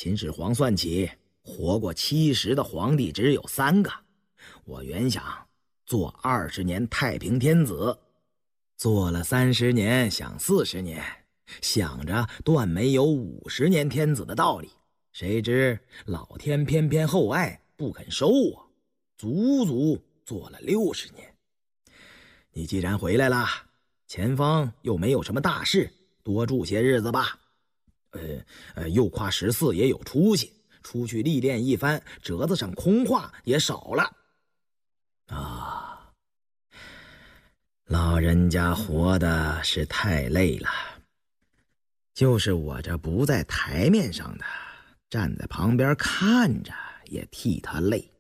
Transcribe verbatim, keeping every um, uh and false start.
秦始皇算起，活过七十的皇帝只有三个。我原想做二十年太平天子，做了三十年，想四十年，想着断没有五十年天子的道理。谁知老天偏偏厚爱，不肯收我，足足做了六十年。你既然回来了，前方又没有什么大事，多住些日子吧。呃呃，又夸十四也有出息，出去历练一番，折子上空话也少了。啊，老人家活的是太累了，就是我这不在台面上的，站在旁边看着也替他累。